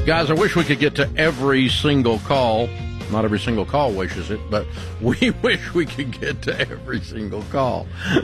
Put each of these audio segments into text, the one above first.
Guys, I wish we could get to every single call. Not every single call wishes it, but we wish we could get to every single call.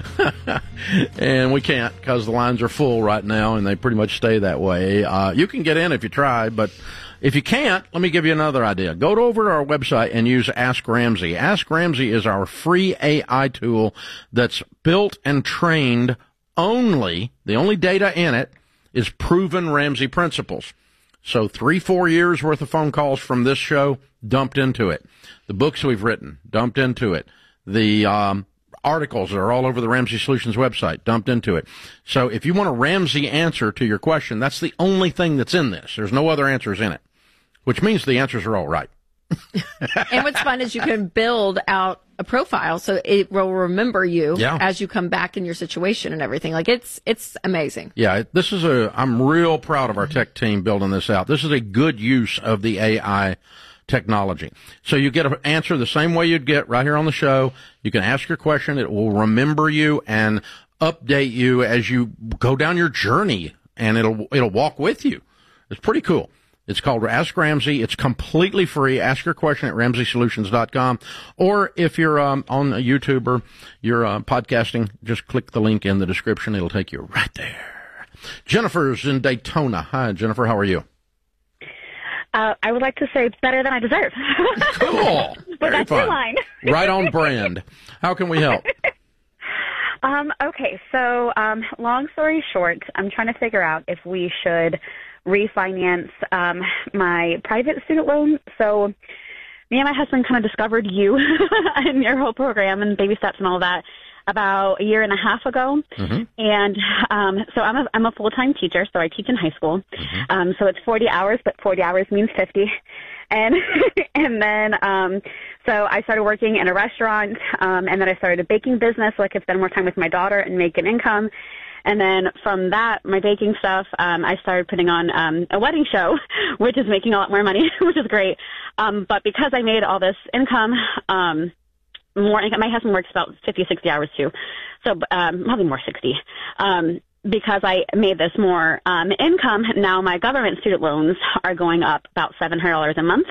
And we can't because the lines are full right now, and they pretty much stay that way. You can get in if you try, but if you can't, let me give you another idea. Go over to our website and use Ask Ramsey. Ask Ramsey is our free AI tool that's built and trained only, the only data in it is proven Ramsey principles. So 3-4 years worth of phone calls from this show dumped into it. The books we've written dumped into it. The articles that are all over the Ramsey Solutions website dumped into it. So if you want a Ramsey answer to your question, that's the only thing that's in this. There's no other answers in it, which means the answers are all right. And what's fun is you can build out a profile so it will remember you as you come back in your situation and everything. Like it's amazing. Yeah, I'm real proud of our tech team building this out. This is a good use of the AI technology. So you get an answer the same way you'd get right here on the show. You can ask your question. It will remember you and update you as you go down your journey, and it'll walk with you. It's pretty cool. It's called Ask Ramsey. It's completely free. Ask your question at RamseySolutions.com. Or if you're on YouTube or you're podcasting, just click the link in the description. It'll take you right there. Jennifer's in Daytona. Hi, Jennifer. How are you? I would like to say it's better than I deserve. Cool. But that's your line. Right on brand. How can we help? Okay, so long story short, I'm trying to figure out if we should refinance my private student loan. So me and my husband kind of discovered you and your whole program and baby steps and all that about a year and a half ago. Mm-hmm. And so I'm a full-time teacher, so I teach in high school. Mm-hmm. So it's 40 hours, but 40 hours means 50. And then so I started working in a restaurant, and then I started a baking business so I could spend more time with my daughter and make an income. And then from that, my baking stuff, I started putting on a wedding show, which is making a lot more money, which is great. But because I made all this income, more income, my husband works about 50, 60 hours too. So probably more 60. Because I made this more income, now my government student loans are going up about $700 a month.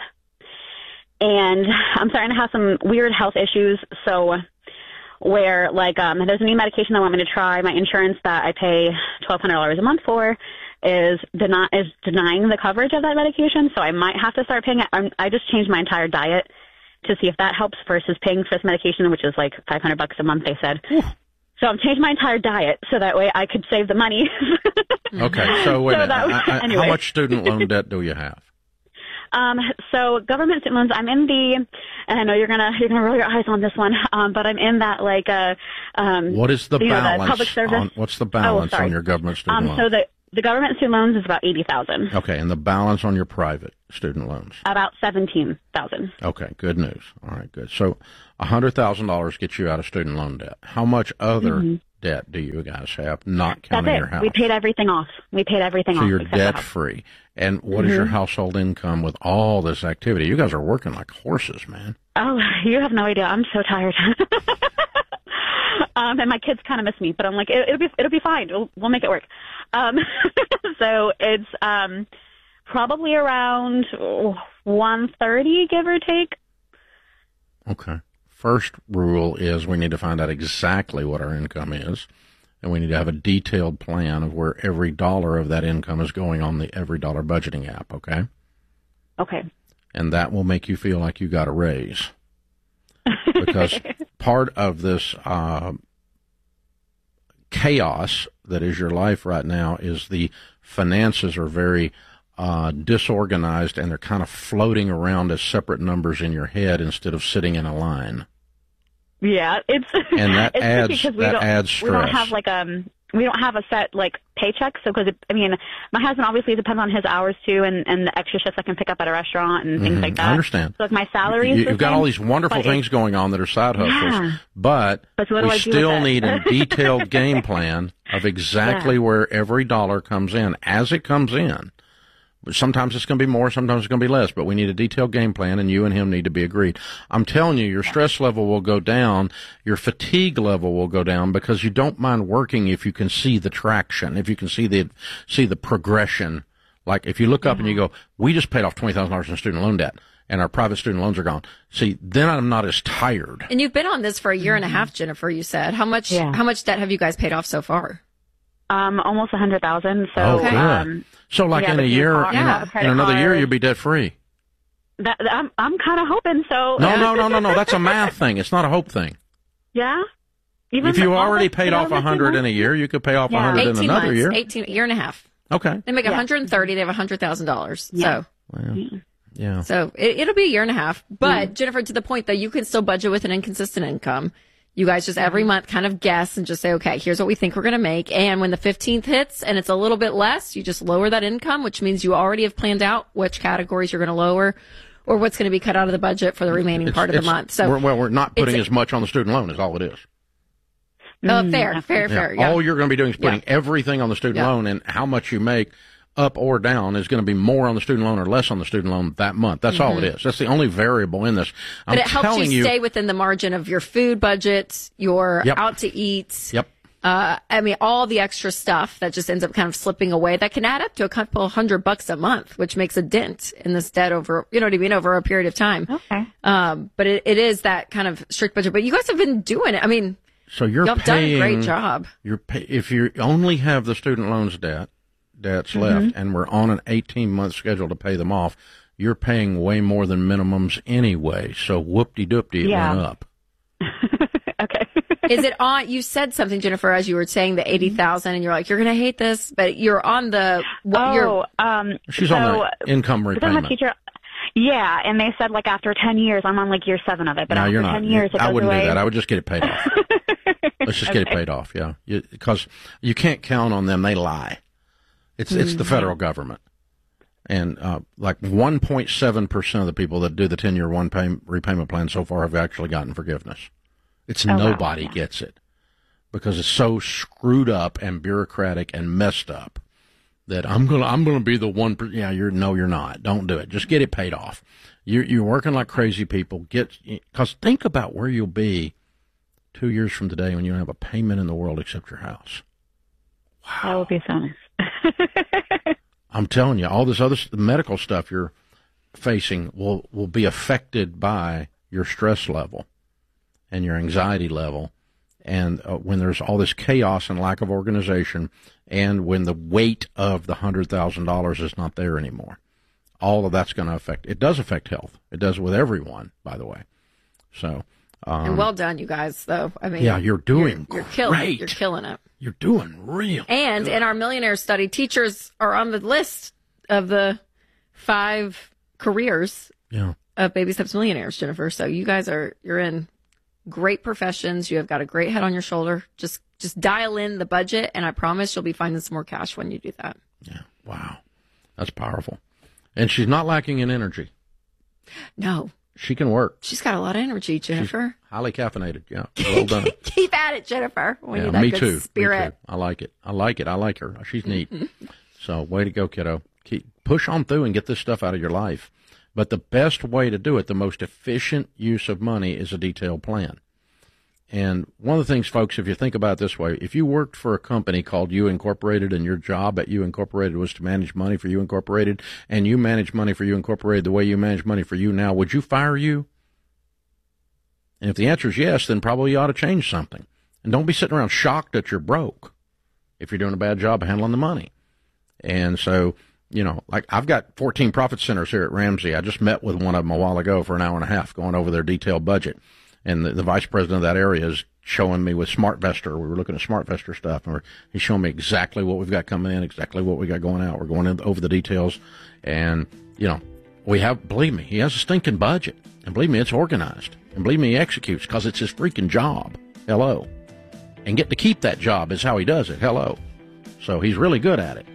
And I'm starting to have some weird health issues, so where, like, there's a new medication I want me to try. My insurance that I pay $1,200 a month for is denying the coverage of that medication, so I might have to start paying it. I just changed my entire diet to see if that helps versus paying for this medication, which is like $500 a month, they said. Ooh. So I've changed my entire diet so that way I could save the money. Okay, so wait a minute. Anyway. How much student loan debt do you have? So government student loans, I'm in the, and I know you're gonna roll your eyes on this one, but I'm in that like what is the balance? The public service. What's the balance on your government student loans? So the government student loans is about $80,000. Okay, and the balance on your private student loans? About $17,000. Okay, good news. All right, good. So $100,000 gets you out of student loan debt. How much other debt do you guys have, not counting your house? We paid everything off. So you're debt-free. And what is your household income with all this activity? You guys are working like horses, man. Oh, you have no idea. I'm so tired. And my kids kind of miss me, but I'm like, it'll be fine. We'll make it work. So it's probably around 130, give or take. Okay. First rule is we need to find out exactly what our income is, and we need to have a detailed plan of where every dollar of that income is going on the Every Dollar Budgeting app, okay? Okay. And that will make you feel like you got a raise. Because part of this chaos that is your life right now is the finances are very disorganized, and they're kind of floating around as separate numbers in your head instead of sitting in a line. Yeah, it's and that it's adds stress. We don't have like we don't have a set like paycheck. So because my husband obviously depends on his hours too, and the extra shifts I can pick up at a restaurant and things like that. I understand. So like my salary is you've got all these wonderful things going on that are side hustles, but we still need a detailed game plan of exactly where every dollar comes in as it comes in. Sometimes it's going to be more, sometimes it's going to be less, but we need a detailed game plan, and you and him need to be agreed. I'm telling you, your stress level will go down, your fatigue level will go down, because you don't mind working if you can see the traction, if you can see the progression Like if you look up and you go, we just paid off $20,000 in student loan debt and our private student loans are gone. See, then I'm not as tired. And you've been on this for a year and a half, Jennifer, you said. How much debt have you guys paid off so far? Almost $100,000. So, good. So like in a year, in another year, you'll be debt free. I'm kind of hoping so. No. That's a math thing. It's not a hope thing. Yeah. If you already paid off 100 in a year, you could pay off 100 in another year. 18, year and a half. Okay. They make 130. They have $100,000. Yeah. So. Yeah. So it'll be a year and a half. But Jennifer, to the point though, you can still budget with an inconsistent income. You guys just every month kind of guess and just say, okay, here's what we think we're going to make. And when the 15th hits and it's a little bit less, you just lower that income, which means you already have planned out which categories you're going to lower or what's going to be cut out of the budget for the remaining part of the month. So we're not putting as much on the student loan is all it is. Fair. Yeah. All you're going to be doing is putting everything on the student loan, and how much you make up or down is going to be more on the student loan or less on the student loan that month. That's all it is. That's the only variable in this. But it helps you stay within the margin of your food budget, your out to eat. Yep. I mean, all the extra stuff that just ends up kind of slipping away that can add up to a couple $100 a month, which makes a dent in this debt over, you know what I mean, over a period of time. Okay. But it is that kind of strict budget. But you guys have been doing it. I mean, so you've done a great job. If you only have the student loans debts left, and we're on an 18-month schedule to pay them off, you're paying way more than minimums anyway. So whoop-de-doop-de, it went up. Okay. Is it on? You said something, Jennifer, as you were saying the 80,000, and you're like, you're going to hate this, but you're on the. She's on the income repayment. Yeah, and they said like after 10 years, I'm on like year 7 of it. But after 10 years, it goes away. I wouldn't do that. I would just get it paid off. Let's just get it paid off. Yeah, because you can't count on them. They lie. It's the federal government. And like 1.7% of the people that do the 10-year repayment plan so far have actually gotten forgiveness. It's nobody gets it because it's so screwed up and bureaucratic and messed up that I'm gonna be the one. You're not. Don't do it. Just get it paid off. You're working like crazy people. Because think about where you'll be 2 years from today when you don't have a payment in the world except your house. Wow, that would be so nice. I'm telling you, all this other medical stuff you're facing will be affected by your stress level and your anxiety level. And when there's all this chaos and lack of organization, and when the weight of the $100,000 is not there anymore, all of that's going to affect. It does affect health. It does with everyone, by the way. So, and well done, you guys. Though I mean, you're doing you're great. Killing it. You're killing it. You're doing real. And in our millionaire study, teachers are on the list of the 5 careers of Baby Steps Millionaires, Jennifer. So you guys you're in great professions. You have got a great head on your shoulder. Just dial in the budget, and I promise you'll be finding some more cash when you do that. Yeah. Wow. That's powerful. And she's not lacking in energy. No. She can work. She's got a lot of energy, Jennifer. She's highly caffeinated. Yeah. Well done. Keep at it, Jennifer. We need that me good too. spirit. Me too. I like it. I like her. She's neat. So way to go, kiddo. Push on through and get this stuff out of your life. But the best way to do it, the most efficient use of money, is a detailed plan. And one of the things, folks, if you think about it this way, if you worked for a company called You Incorporated and your job at You Incorporated was to manage money for You Incorporated, and you manage money for You Incorporated the way you manage money for you now, would you fire you? And if the answer is yes, then probably you ought to change something. And don't be sitting around shocked that you're broke if you're doing a bad job of handling the money. And so, like I've got 14 profit centers here at Ramsey. I just met with one of them a while ago for an hour and a half going over their detailed budget. And the vice president of that area is showing me with SmartVestor. We were looking at SmartVestor stuff, and he's showing me exactly what we've got coming in, exactly what we got going out. We're going over the details. And, believe me, he has a stinking budget. And believe me, it's organized. And believe me, he executes because it's his freaking job. Hello. And getting to keep that job is how he does it. Hello. So he's really good at it.